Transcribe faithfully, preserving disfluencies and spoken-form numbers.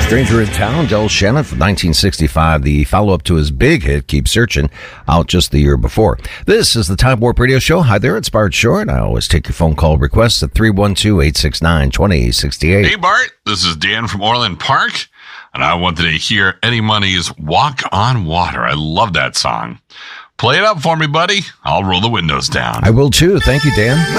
Stranger in Town, Del Shannon from nineteen sixty-five, the follow-up to his big hit, Keep Searching, out just the year before. This is the Time Warp Radio Show. Hi there, it's Bart Short. I always take your phone call requests at three one two, eight six nine, two zero six eight. Hey, Bart, this is Dan from Orland Park, and I wanted to hear Eddie Money's Walk on Water. I love that song. Play it up for me, buddy. I'll roll the windows down. I will too. Thank you, Dan.